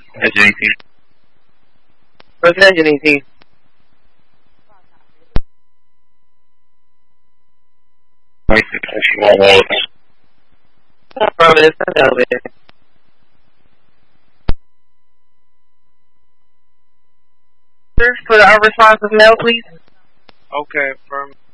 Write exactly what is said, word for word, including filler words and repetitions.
Engine eighteen. Where's engine eighteen? twenty-six one one. From this elevator. For the unresponsive mail, please. Okay, from